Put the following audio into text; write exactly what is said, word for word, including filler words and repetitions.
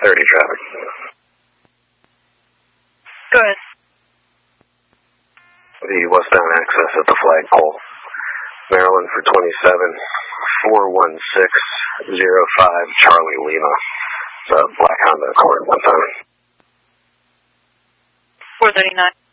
thirty traffic. Go ahead. The westbound access at the flagpole. Maryland for twenty-seven, four one six zero five, Charlie Lima. It's a black Honda Accord one time. four thirty-nine.